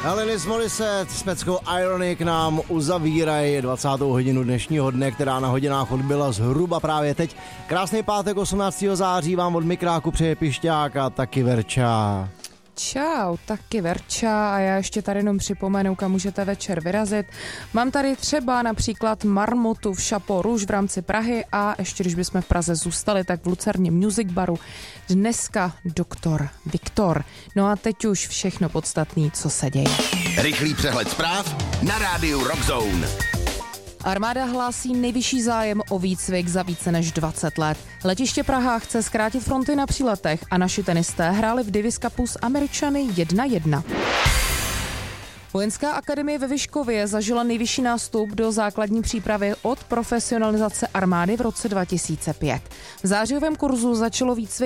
Alanis Morissette s peckou Ironic nám uzavírají 20. hodinu dnešního dne, která na hodinách odbyla zhruba právě teď. Krásný pátek 18. září vám od mikráku přeje Pišťák a taky Verča. Čau, taky Verča a já ještě tady jenom připomenu, kam můžete večer vyrazit. Mám tady třeba například Marmotu v Chapeau Rouge v rámci Prahy a ještě když bychom v Praze zůstali, tak v Lucerně Music Baru dneska doktor Viktor. No a teď už všechno podstatné, co se děje. Rychlý přehled zpráv na rádiu Rock Zone. Armáda hlásí nejvyšší zájem o výcvik za více než 20 let. Letiště Praha chce zkrátit fronty na příletech a naši tenisté hráli v Davis Cupu s Američany 1-1. Vojenská akademie ve Vyškově zažila nejvyšší nástup do základní přípravy od profesionalizace armády v roce 2005. V zářijovém kurzu začalo výcvik